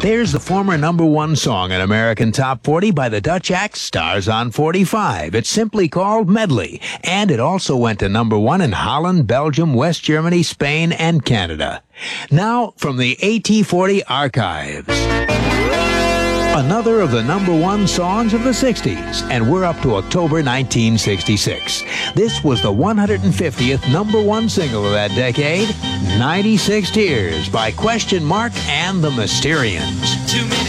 There's the former number one song in American Top 40 by the Dutch act Stars on 45. It's simply called Medley, and it also went to number one in Holland, Belgium, West Germany, Spain, and Canada. Now, from the AT40 archives, another of the number one songs of the 60s, and we're up to October 1966. This was the 150th number one single of that decade, 96 Tears by Question Mark and the Mysterians.